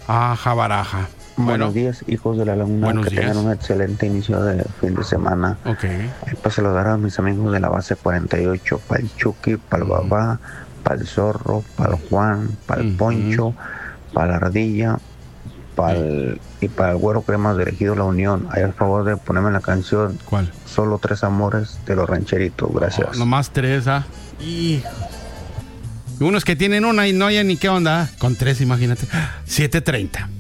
Ajá, baraja. Buenos días, hijos de la laguna. Buenos Que días. tengan un excelente inicio de fin de semana. Ok. Ahí para saludar a mis amigos de la base 48, para el Chucky, para el Babá, para el Zorro, para el Juan, para el Poncho, para la Ardilla, y para el Güero Cremas de Ejido La Unión. Ahí, al favor de ponerme la canción. ¿Cuál? Solo tres amores de los rancheritos. Gracias. Nomás tres, ¿ah? Y unos que tienen una y no hay ni qué onda. Con tres, imagínate. 7:30.